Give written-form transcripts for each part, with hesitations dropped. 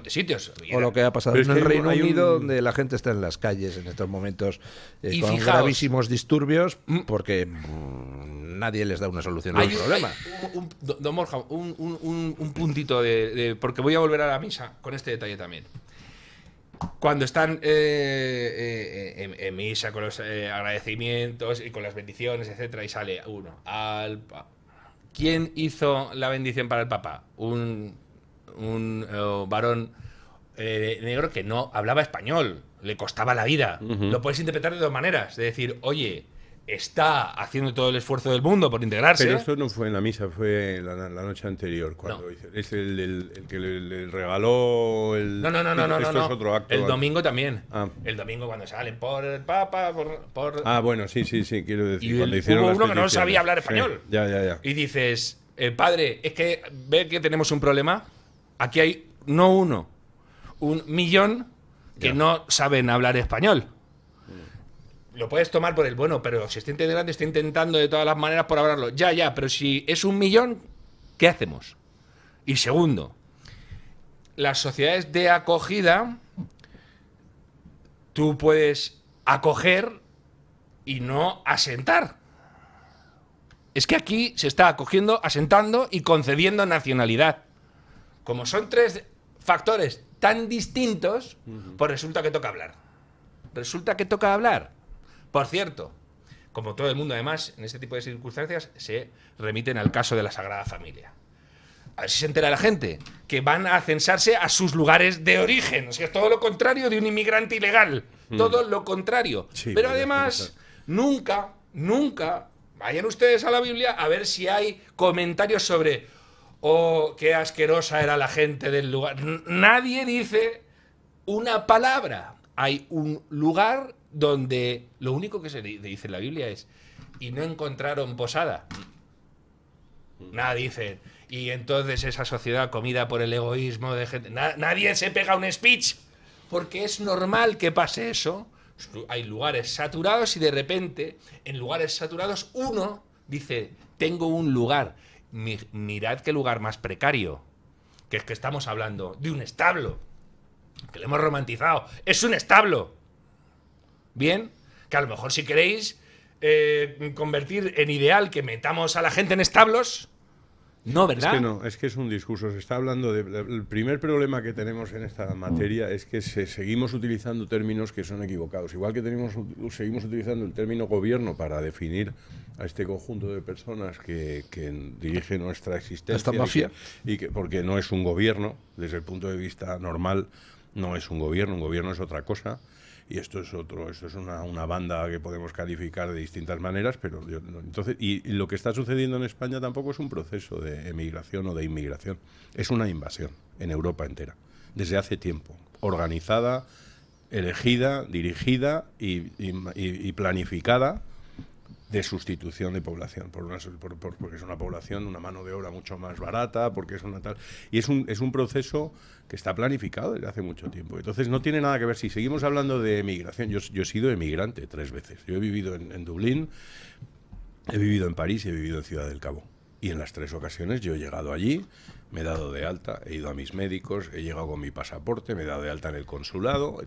de sitios. O lo que ha pasado en el Reino Unido, donde la gente está en las calles en estos momentos con gravísimos disturbios porque nadie les da una solución al problema. Don Borja, un puntito porque voy a volver a la misa con este detalle también. Cuando están en misa con los agradecimientos y con las bendiciones, etcétera, y sale uno ¿quién hizo la bendición para el Papa? Un varón negro que no hablaba español, le costaba la vida. Lo puedes interpretar de dos maneras, de decir, oye, está haciendo todo el esfuerzo del mundo por integrarse. Pero esto no fue en la misa, fue la noche anterior. Cuando es el que le regaló el... No. Esto es otro acto. El domingo también. El domingo cuando salen por el Papa, por... bueno, sí, quiero decir. Y cuando hicieron hubo las uno que no peticiones. sabía hablar español. Sí, ya. Y dices, padre, es que ve que tenemos un problema. Aquí hay no uno, 1 millón que no saben hablar español. Lo puedes tomar por el bueno, pero si está integrando, está intentando de todas las maneras por hablarlo. Ya, pero si es 1 millón, ¿qué hacemos? Y segundo, las sociedades de acogida, tú puedes acoger y no asentar. Es que aquí se está acogiendo, asentando y concediendo nacionalidad. Como son 3 factores tan distintos, pues resulta que toca hablar. Por cierto, como todo el mundo además, en este tipo de circunstancias, se remiten al caso de la Sagrada Familia. A ver si se entera la gente, que van a censarse a sus lugares de origen. O sea, es todo lo contrario de un inmigrante ilegal. Todo lo contrario. Sí, pero además, nunca, vayan ustedes a la Biblia a ver si hay comentarios sobre qué asquerosa era la gente del lugar. Nadie dice una palabra. Hay un lugar donde lo único que se dice en la Biblia es y no encontraron posada. Nada dice. Y entonces esa sociedad comida por el egoísmo de gente... Nadie se pega un speech porque es normal que pase eso. Hay lugares saturados y de repente en lugares saturados uno dice tengo un lugar. Mirad qué lugar más precario, que es que estamos hablando de un establo, que lo hemos romantizado. Es un establo. Bien, que a lo mejor si queréis convertir en ideal que metamos a la gente en establos, no, ¿verdad? Es que no, es que es un discurso. Se está hablando el primer problema que tenemos en esta materia es que seguimos utilizando términos que son equivocados. Igual que seguimos utilizando el término gobierno para definir a este conjunto de personas que dirigen nuestra existencia. Esta mafia. Porque no es un gobierno, desde el punto de vista normal, no es un gobierno es otra cosa. Y esto es una banda que podemos calificar de distintas maneras, pero entonces y lo que está sucediendo en España tampoco es un proceso de emigración o de inmigración, es una invasión en Europa entera, desde hace tiempo, organizada, elegida, dirigida y planificada de sustitución de población, porque es una población, una mano de obra mucho más barata, porque es una tal... Y es un proceso que está planificado desde hace mucho tiempo. Entonces no tiene nada que ver, si seguimos hablando de emigración, yo he sido emigrante 3 veces. Yo he vivido en Dublín, he vivido en París y he vivido en Ciudad del Cabo. Y en las 3 ocasiones yo he llegado allí, me he dado de alta, he ido a mis médicos, he llegado con mi pasaporte, me he dado de alta en el consulado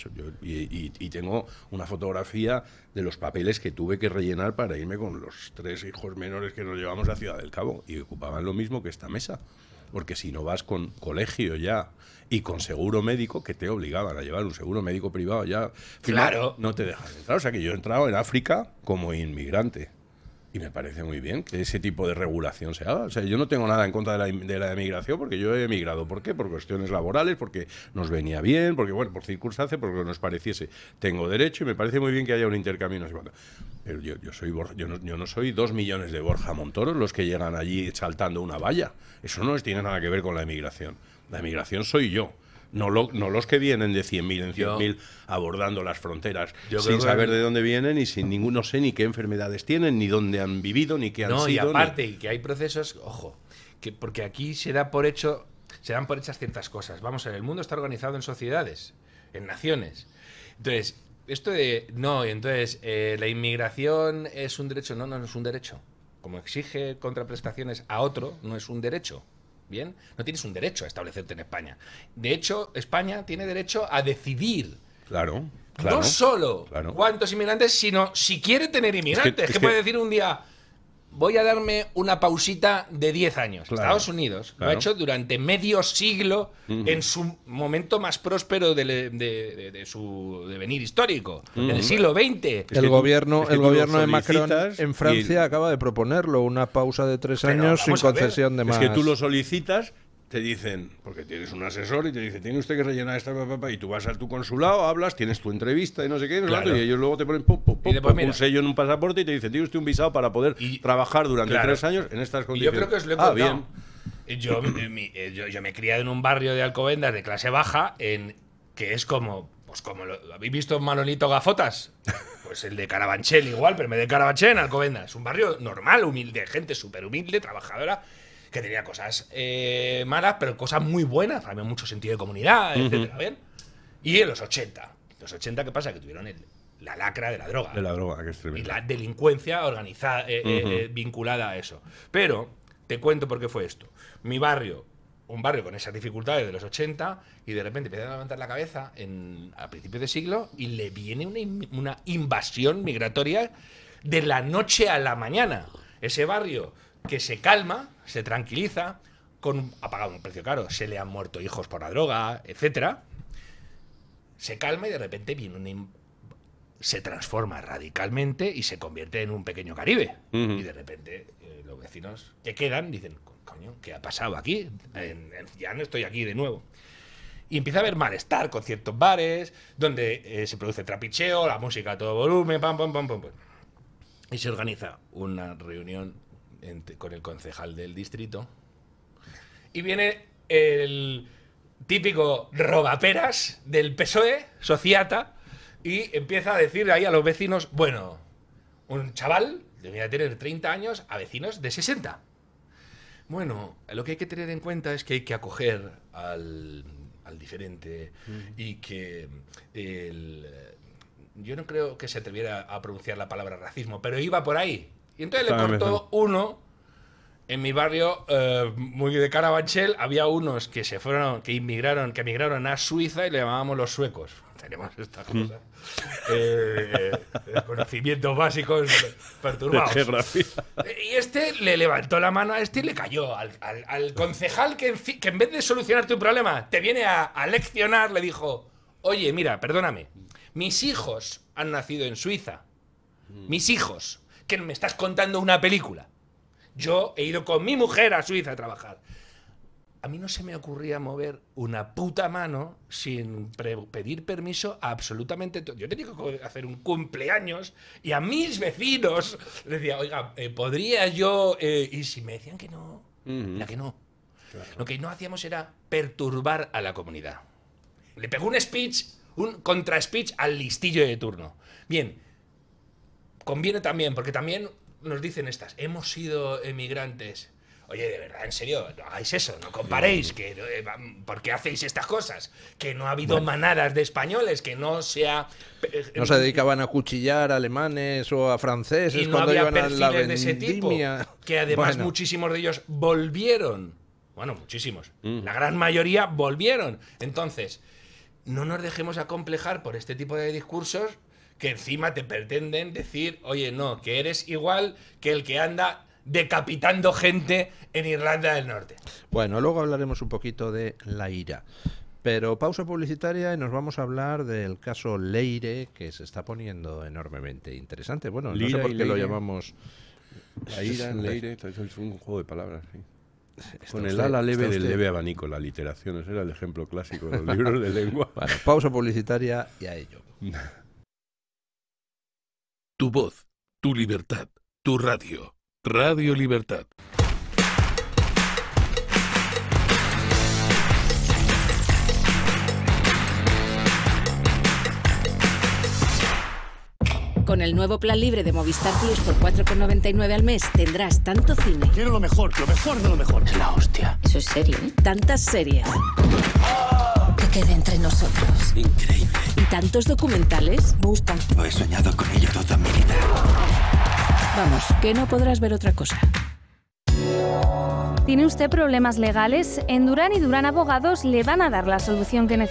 y tengo una fotografía de los papeles que tuve que rellenar para irme con los 3 hijos menores que nos llevamos a Ciudad del Cabo y ocupaban lo mismo que esta mesa. Porque si no vas con colegio ya y con seguro médico, que te obligaban a llevar un seguro médico privado ya, claro, no te dejan entrar. O sea que yo he entrado en África como inmigrante. Y me parece muy bien que ese tipo de regulación se haga. O sea, yo no tengo nada en contra de la emigración, porque yo he emigrado. ¿Por qué? Por cuestiones laborales, porque nos venía bien, porque bueno, por circunstancias, porque nos pareciese. Tengo derecho y me parece muy bien que haya un intercambio. No sé cuánto. Pero yo no soy 2 millones de Borja Montoro los que llegan allí saltando una valla. Eso no tiene nada que ver con la emigración. La emigración soy yo. No los que vienen de 100.000 en 100.000 abordando las fronteras sin saber de dónde vienen y sin no sé ni qué enfermedades tienen, ni dónde han vivido, ni qué han sido. No, y aparte, y que hay procesos, ojo, porque aquí se dan por hechas ciertas cosas. Vamos a ver, el mundo está organizado en sociedades, en naciones. Entonces, esto de, la inmigración es un derecho, no es un derecho. Como exige contraprestaciones a otro, no es un derecho. Bien, no tienes un derecho a establecerte en España. De hecho, España tiene derecho a decidir. Claro. No solo cuántos inmigrantes, sino si quiere tener inmigrantes. Es que puede decir un día, voy a darme una pausita de 10 años. Claro, Estados Unidos lo ha hecho durante medio siglo en su momento más próspero de su devenir histórico, en el siglo XX. El gobierno de Macron en Francia acaba de proponerlo, una pausa de 3 años sin concesión de más. Es que tú lo solicitas, te dicen, porque tienes un asesor y te dice, tiene usted que rellenar esta y tú vas a tu consulado, hablas, tienes tu entrevista y no sé qué, y ellos luego te ponen un sello en un pasaporte y te dicen, tiene usted un visado para poder trabajar durante 3 años en estas condiciones. Yo creo que os lo he contado. Yo me he criado en un barrio de Alcobendas de clase baja, que es como ¿habéis visto Manolito Gafotas? Pues el de Carabanchel igual, pero me de Carabanchel en Alcobendas. Es un barrio normal, humilde, gente súper humilde, trabajadora, que tenía cosas malas, pero cosas muy buenas. Había mucho sentido de comunidad, etcétera, ¿bien? Y en los 80. ¿Los 80 qué pasa? Que tuvieron la lacra de la droga. De la droga, que es tremendo. Y la delincuencia organizada, vinculada a eso. Pero te cuento por qué fue esto. Mi barrio, un barrio con esas dificultades de los 80, y de repente empieza a levantar la cabeza a principios de siglo y le viene una invasión migratoria de la noche a la mañana. Ese barrio que se calma, se tranquiliza, ha pagado un precio caro, se le han muerto hijos por la droga, etcétera. Se calma y de repente se transforma radicalmente y se convierte en un pequeño Caribe. Y de repente los vecinos que quedan dicen, coño, ¿qué ha pasado aquí? Ya no estoy aquí de nuevo. Y empieza a haber malestar con ciertos bares, donde se produce trapicheo, la música a todo volumen, pam. Y se organiza una reunión con el concejal del distrito. Y viene el típico robaperas del PSOE, Sociata, y empieza a decir ahí a los vecinos, bueno, un chaval debería tener 30 años a vecinos de 60. Bueno, lo que hay que tener en cuenta es que hay que acoger al diferente y que yo no creo que se atreviera a pronunciar la palabra racismo, pero iba por ahí. Y entonces le cortó uno. En mi barrio, muy de Carabanchel, había unos que emigraron a Suiza y le llamábamos los suecos. Tenemos estas cosas. Conocimientos básicos perturbados. Y le levantó la mano a y le cayó. Al concejal que en vez de solucionarte un problema te viene a leccionar, le dijo, oye, mira, perdóname, mis hijos han nacido en Suiza. Mis hijos, que me estás contando una película. Yo he ido con mi mujer a Suiza a trabajar. A mí no se me ocurría mover una puta mano sin pedir permiso a absolutamente todo. Yo tenía que hacer un cumpleaños y a mis vecinos les decía, oiga, ¿podría yo...? Y si me decían que no, era que no. Claro. Lo que no hacíamos era perturbar a la comunidad. Le pegó un contra-speech al listillo de turno. Bien, conviene también, porque también nos dicen hemos sido emigrantes. Oye, de verdad, en serio, no hagáis eso, no comparéis, ¿por qué hacéis estas cosas? Que no ha habido manadas de españoles, que no se dedicaban a cuchillar a alemanes o a franceses, y no cuando había iban a la perfiles de ese tipo, que además muchísimos de ellos volvieron. Bueno, muchísimos. La gran mayoría volvieron. Entonces, no nos dejemos acomplejar por este tipo de discursos que encima te pretenden decir, oye, no, que eres igual que el que anda decapitando gente en Irlanda del Norte. Bueno, luego hablaremos un poquito de la ira. Pero pausa publicitaria y nos vamos a hablar del caso Leire, que se está poniendo enormemente interesante. Bueno, no sé por qué lo llamamos... La ira, Leire, es un juego de palabras, sí. Con el ala leve del leve abanico, la literación, ese era el ejemplo clásico de los libros de lengua. Bueno, pausa publicitaria y a ello. Tu voz, tu libertad, tu radio. Radio Libertad. Con el nuevo plan libre de Movistar Plus por 4,99 al mes tendrás tanto cine. Quiero lo mejor de lo mejor. Es la hostia. Eso es serio, ¿eh? Tantas series. Que quede entre nosotros. Increíble. Y tantos documentales. Me gustan. Lo he soñado con ello toda mi vida. Vamos, que no podrás ver otra cosa. ¿Tiene usted problemas legales? En Durán y Durán Abogados le van a dar la solución que necesita.